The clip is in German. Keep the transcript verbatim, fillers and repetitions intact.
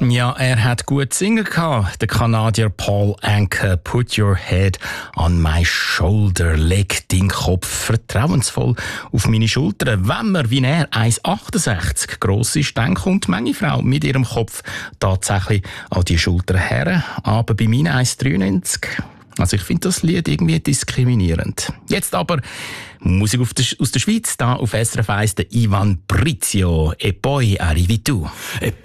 Ja, er hat gut singen gehabt. Der Kanadier Paul Anka. Put your head on my shoulder. Leg deinen Kopf vertrauensvoll auf meine Schultern. Wenn man wie er eins Komma achtundsechzig gross ist, dann kommt manche Frau mit ihrem Kopf tatsächlich an die Schulter her. Aber bei mir eins Komma dreiundneunzig. Also ich finde das Lied irgendwie diskriminierend. Jetzt aber Musik aus der Schweiz, da auf S R F eins, der Ivan Brizio. E poi arrivi tu.